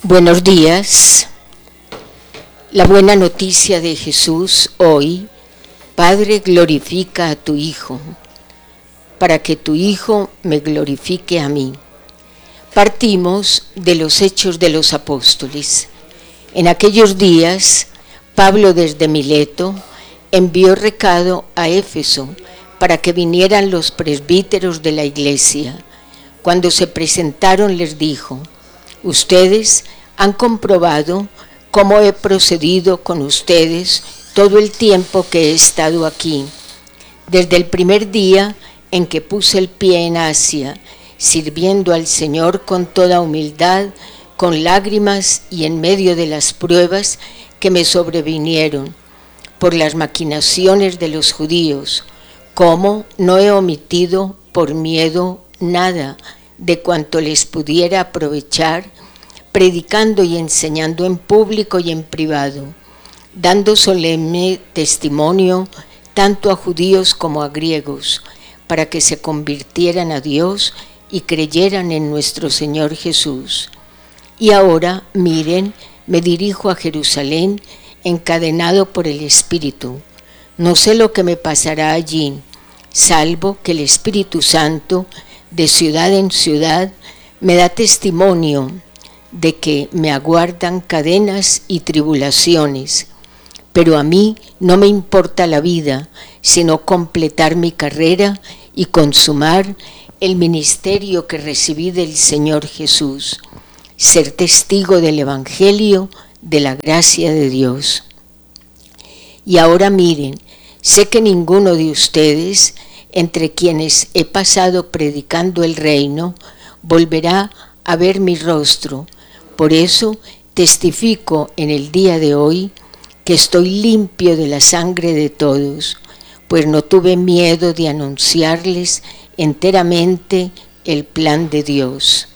Buenos días. La buena noticia de Jesús hoy: Padre, glorifica a tu Hijo, para que tu Hijo me glorifique a mí. Partimos de los Hechos de los Apóstoles. En aquellos días, Pablo desde Mileto envió recado a Éfeso para que vinieran los presbíteros de la iglesia. Cuando se presentaron les dijo: ustedes han comprobado cómo he procedido con ustedes todo el tiempo que he estado aquí, desde el primer día en que puse el pie en Asia, sirviendo al Señor con toda humildad, con lágrimas y en medio de las pruebas que me sobrevinieron por las maquinaciones de los judíos, cómo no he omitido por miedo nada de cuanto les pudiera aprovechar, predicando y enseñando en público y en privado, dando solemne testimonio tanto a judíos como a griegos, para que se convirtieran a Dios y creyeran en nuestro Señor Jesús. Y ahora, miren, me dirijo a Jerusalén, encadenado por el Espíritu. No sé lo que me pasará allí, salvo que el Espíritu Santo, de ciudad en ciudad, me da testimonio de que me aguardan cadenas y tribulaciones. Pero a mí no me importa la vida, sino completar mi carrera y consumar el ministerio que recibí del Señor Jesús, ser testigo del Evangelio de la gracia de Dios. Y ahora miren, sé que ninguno de ustedes, entre quienes he pasado predicando el reino, volverá a ver mi rostro. Por eso testifico en el día de hoy que estoy limpio de la sangre de todos, pues no tuve miedo de anunciarles enteramente el plan de Dios.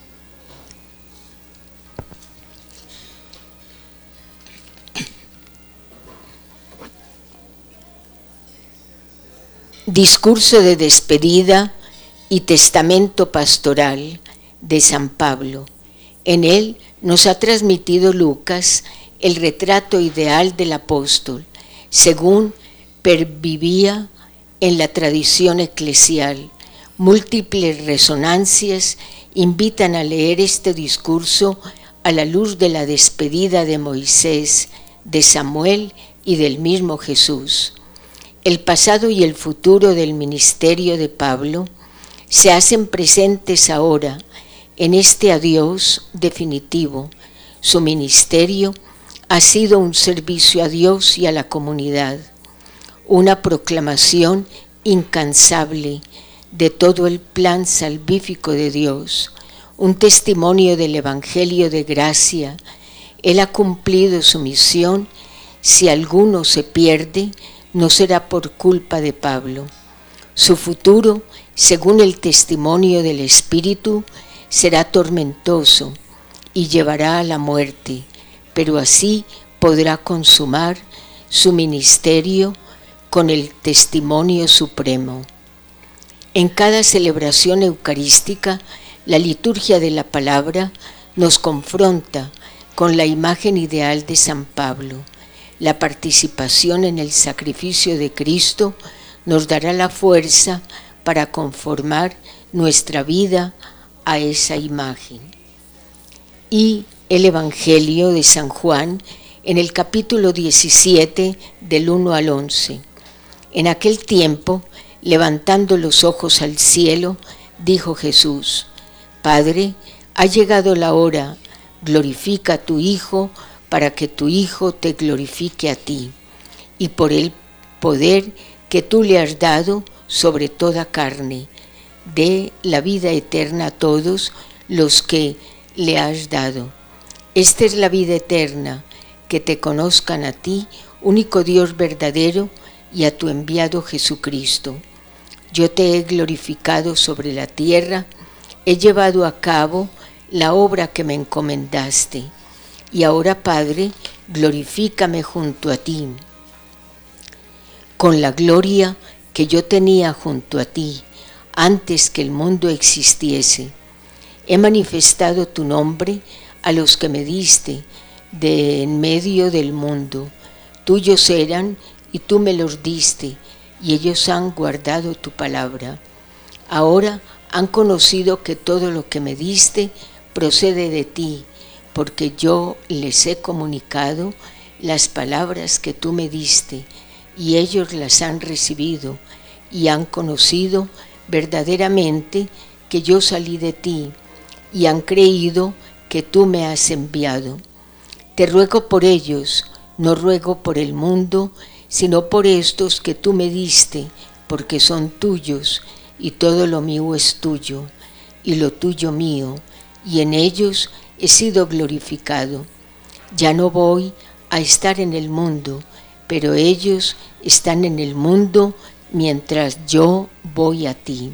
Discurso de despedida y testamento pastoral de San Pablo. En él nos ha transmitido Lucas el retrato ideal del apóstol, según pervivía en la tradición eclesial. Múltiples resonancias invitan a leer este discurso a la luz de la despedida de Moisés, de Samuel y del mismo Jesús. El pasado y el futuro del ministerio de Pablo se hacen presentes ahora en este adiós definitivo. Su ministerio ha sido un servicio a Dios y a la comunidad, una proclamación incansable de todo el plan salvífico de Dios, un testimonio del Evangelio de gracia. Él ha cumplido su misión. Si alguno se pierde, no será por culpa de Pablo. Su futuro, según el testimonio del Espíritu, será tormentoso y llevará a la muerte, pero así podrá consumar su ministerio con el testimonio supremo. En cada celebración eucarística, la liturgia de la palabra nos confronta con la imagen ideal de San Pablo. La participación en el sacrificio de Cristo nos dará la fuerza para conformar nuestra vida a esa imagen. Y el Evangelio de San Juan, en el capítulo 17, del 1 al 11. En aquel tiempo, levantando los ojos al cielo, dijo Jesús: Padre, ha llegado la hora, glorifica a tu Hijo, para que tu Hijo te glorifique a ti, y por el poder que tú le has dado sobre toda carne, dé la vida eterna a todos los que le has dado. Esta es la vida eterna, que te conozcan a ti, único Dios verdadero, y a tu enviado Jesucristo. Yo te he glorificado sobre la tierra, he llevado a cabo la obra que me encomendaste. Y ahora, Padre, glorifícame junto a ti, con la gloria que yo tenía junto a ti, antes que el mundo existiese. He manifestado tu nombre a los que me diste de en medio del mundo. Tuyos eran y tú me los diste, y ellos han guardado tu palabra. Ahora han conocido que todo lo que me diste procede de ti, porque yo les he comunicado las palabras que tú me diste, y ellos las han recibido, y han conocido verdaderamente que yo salí de ti, y han creído que tú me has enviado. Te ruego por ellos, no ruego por el mundo, sino por estos que tú me diste, porque son tuyos, y todo lo mío es tuyo, y lo tuyo mío, y en ellos he sido glorificado. Ya no voy a estar en el mundo, pero ellos están en el mundo mientras yo voy a ti.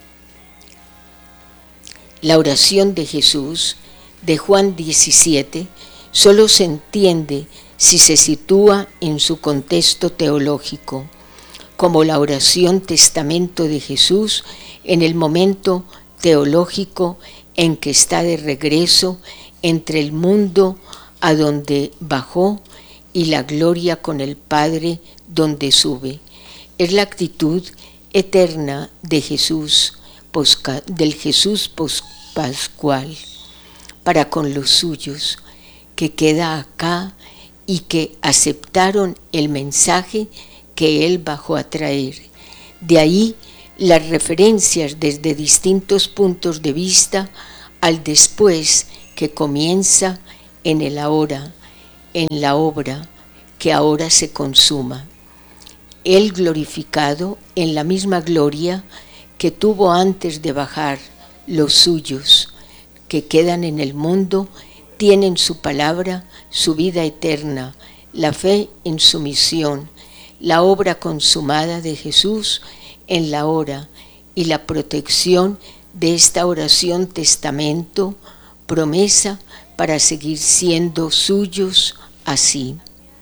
La oración de Jesús de Juan 17 solo se entiende si se sitúa en su contexto teológico, como la oración testamento de Jesús en el momento teológico en que está de regreso entre el mundo a donde bajó y la gloria con el Padre donde sube. Es la actitud eterna de Jesús, del Jesús pascual para con los suyos, que queda acá y que aceptaron el mensaje que Él bajó a traer. De ahí las referencias desde distintos puntos de vista al después que comienza en el ahora, en la obra que ahora se consuma. Él glorificado en la misma gloria que tuvo antes de bajar. Los suyos que quedan en el mundo tienen su palabra, su vida eterna, la fe en su misión, la obra consumada de Jesús en la hora y la protección de esta oración testamento, promesa para seguir siendo suyos así.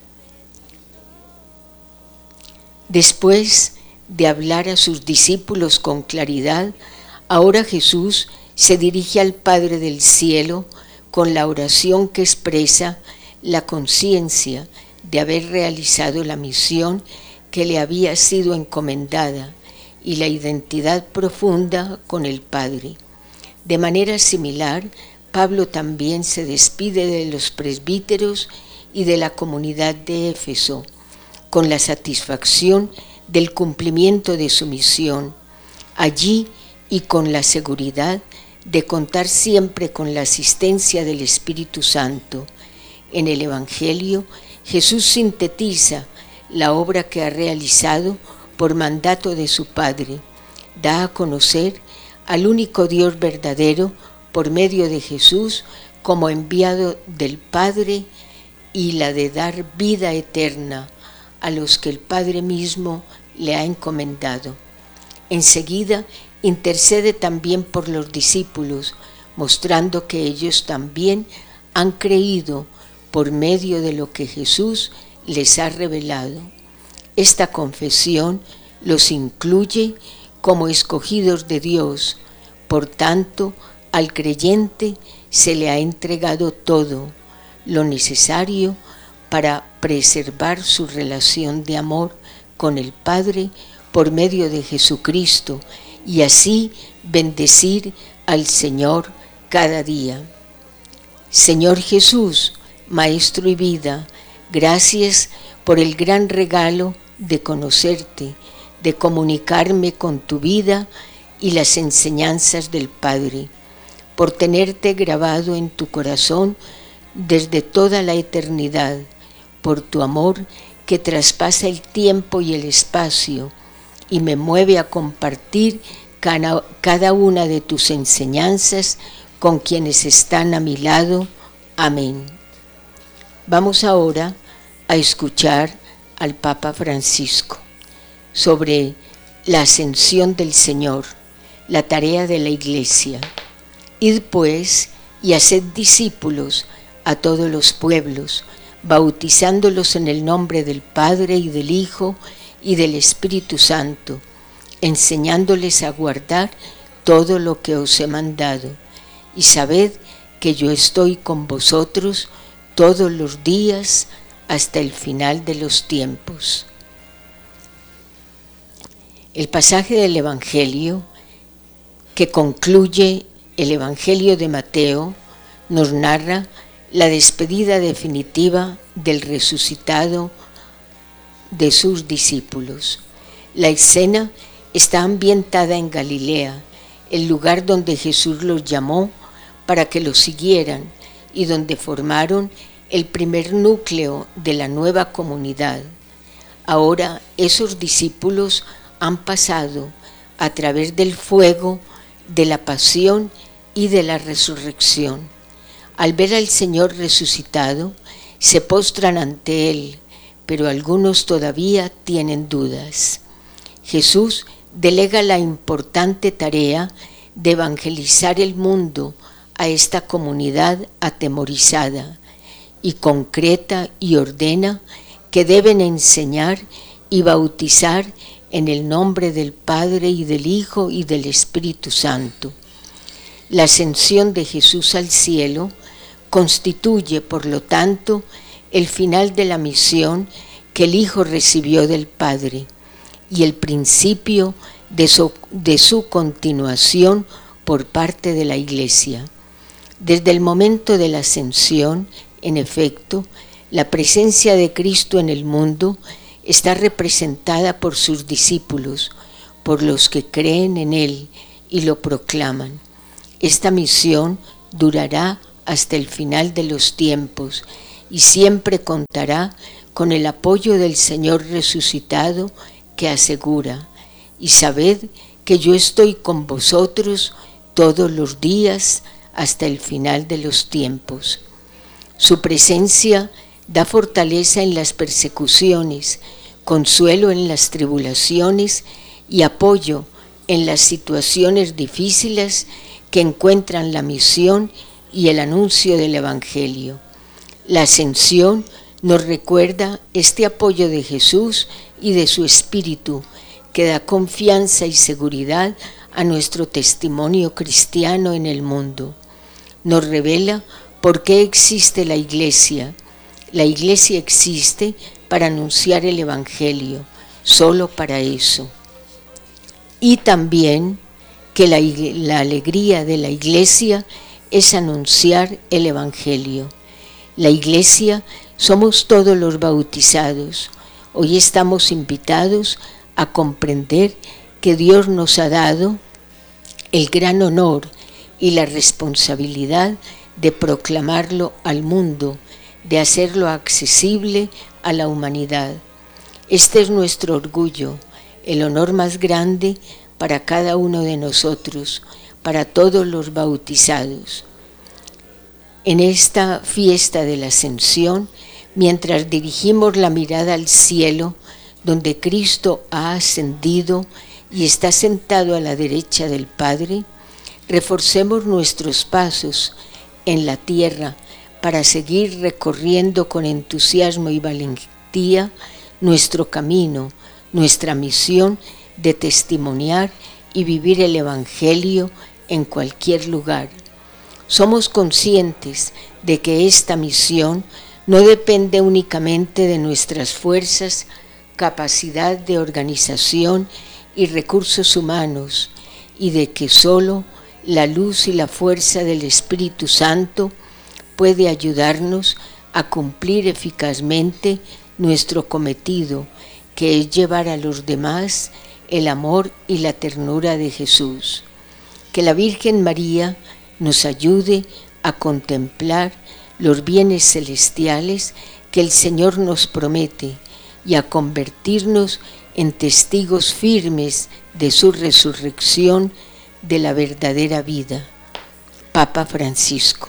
Después de hablar a sus discípulos con claridad, ahora Jesús se dirige al Padre del Cielo con la oración que expresa la conciencia de haber realizado la misión que le había sido encomendada y la identidad profunda con el Padre. De manera similar, Pablo también se despide de los presbíteros y de la comunidad de Éfeso, con la satisfacción del cumplimiento de su misión, allí y con la seguridad de contar siempre con la asistencia del Espíritu Santo. En el Evangelio, Jesús sintetiza la obra que ha realizado por mandato de su Padre, da a conocer al único Dios verdadero por medio de Jesús como enviado del Padre y la de dar vida eterna a los que el Padre mismo le ha encomendado. Enseguida intercede también por los discípulos, mostrando que ellos también han creído por medio de lo que Jesús les ha revelado. Esta confesión los incluye como escogidos de Dios, por tanto, al creyente se le ha entregado todo lo necesario para preservar su relación de amor con el Padre por medio de Jesucristo y así bendecir al Señor cada día. Señor Jesús, Maestro y vida, gracias por el gran regalo de conocerte, de comunicarme con tu vida y las enseñanzas del Padre, por tenerte grabado en tu corazón desde toda la eternidad, por tu amor que traspasa el tiempo y el espacio y me mueve a compartir cada una de tus enseñanzas con quienes están a mi lado. Amén. Vamos ahora a escuchar al Papa Francisco sobre la ascensión del Señor, la tarea de la Iglesia. Id pues y haced discípulos a todos los pueblos, bautizándolos en el nombre del Padre y del Hijo y del Espíritu Santo, enseñándoles a guardar todo lo que os he mandado. Y sabed que yo estoy con vosotros todos los días hasta el final de los tiempos. El pasaje del Evangelio que concluye el Evangelio de Mateo nos narra la despedida definitiva del resucitado de sus discípulos. La escena está ambientada en Galilea, el lugar donde Jesús los llamó para que lo siguieran y donde formaron el primer núcleo de la nueva comunidad. Ahora esos discípulos han pasado a través del fuego de la pasión y de la resurrección. Al ver al Señor resucitado, se postran ante Él, pero algunos todavía tienen dudas. Jesús delega la importante tarea de evangelizar el mundo a esta comunidad atemorizada y concreta y ordena que deben enseñar y bautizar en el nombre del Padre y del Hijo y del Espíritu Santo. La ascensión de Jesús al cielo constituye, por lo tanto, el final de la misión que el Hijo recibió del Padre y el principio de su continuación por parte de la Iglesia. Desde el momento de la ascensión, en efecto, la presencia de Cristo en el mundo está representada por sus discípulos, por los que creen en Él y lo proclaman. Esta misión durará hasta el final de los tiempos y siempre contará con el apoyo del Señor resucitado que asegura: y sabed que yo estoy con vosotros todos los días hasta el final de los tiempos. Su presencia da fortaleza en las persecuciones, consuelo en las tribulaciones y apoyo en las situaciones difíciles que encuentran la misión y el anuncio del Evangelio. La ascensión nos recuerda este apoyo de Jesús y de su Espíritu, que da confianza y seguridad a nuestro testimonio cristiano en el mundo. Nos revela por qué existe la Iglesia. La Iglesia existe para anunciar el Evangelio, solo para eso. Y también que la alegría de la Iglesia es anunciar el Evangelio. La Iglesia somos todos los bautizados. Hoy estamos invitados a comprender que Dios nos ha dado el gran honor y la responsabilidad de proclamarlo al mundo, de hacerlo accesible a la humanidad. Este es nuestro orgullo, el honor más grande para cada uno de nosotros, para todos los bautizados. En esta fiesta de la Ascensión, mientras dirigimos la mirada al cielo, donde Cristo ha ascendido y está sentado a la derecha del Padre, reforcemos nuestros pasos en la tierra para seguir recorriendo con entusiasmo y valentía nuestro camino, nuestra misión de testimoniar y vivir el Evangelio en cualquier lugar. Somos conscientes de que esta misión no depende únicamente de nuestras fuerzas, capacidad de organización y recursos humanos, y de que solo la luz y la fuerza del Espíritu Santo puede ayudarnos a cumplir eficazmente nuestro cometido, que es llevar a los demás el amor y la ternura de Jesús. Que la Virgen María nos ayude a contemplar los bienes celestiales que el Señor nos promete y a convertirnos en testigos firmes de su resurrección, de la verdadera vida. Papa Francisco.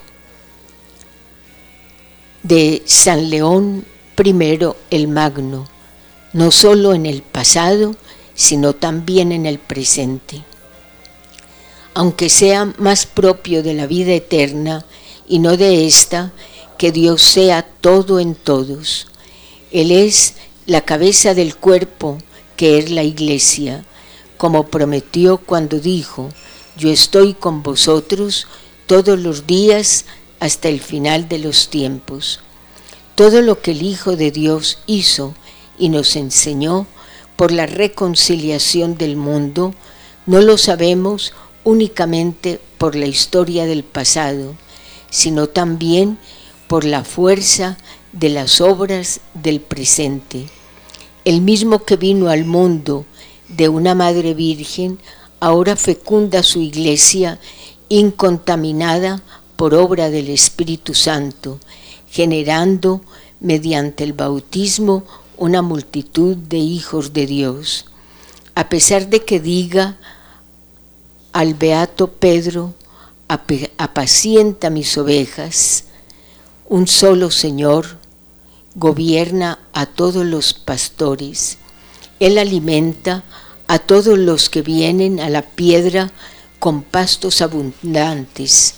De San León I el Magno, no solo en el pasado, sino también en el presente. Aunque sea más propio de la vida eterna y no de esta, que Dios sea todo en todos. Él es la cabeza del cuerpo, que es la Iglesia, como prometió cuando dijo: yo estoy con vosotros todos los días hasta el final de los tiempos. Todo lo que el Hijo de Dios hizo y nos enseñó por la reconciliación del mundo, no lo sabemos únicamente por la historia del pasado, sino también por la fuerza de las obras del presente. El mismo que vino al mundo de una madre virgen, ahora fecunda su iglesia incontaminada por obra del Espíritu Santo, generando mediante el bautismo una multitud de hijos de Dios. A pesar de que diga al beato Pedro, apacienta mis ovejas, un solo Señor gobierna a todos los pastores. Él alimenta a todos los que vienen a la piedra con pastos abundantes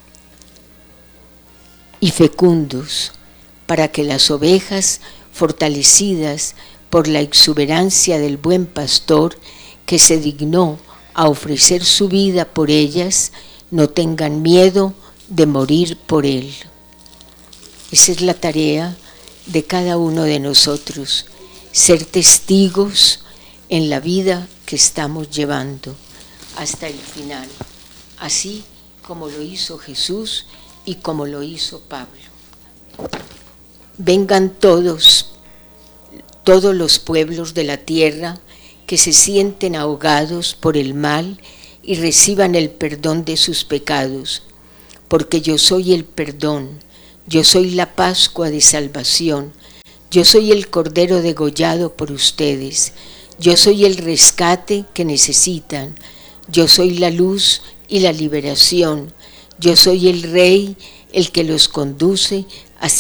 y fecundos, para que las ovejas, fortalecidas por la exuberancia del buen pastor que se dignó a ofrecer su vida por ellas, no tengan miedo de morir por él. Esa es la tarea de cada uno de nosotros, ser testigos en la vida que estamos llevando hasta el final, así como lo hizo Jesús y como lo hizo Pablo. Vengan todos los pueblos de la tierra que se sienten ahogados por el mal y reciban el perdón de sus pecados, porque yo soy el perdón, yo soy la Pascua de salvación, yo soy el Cordero degollado por ustedes, yo soy el rescate que necesitan, yo soy la luz y la liberación, yo soy el Rey, el que los conduce hacia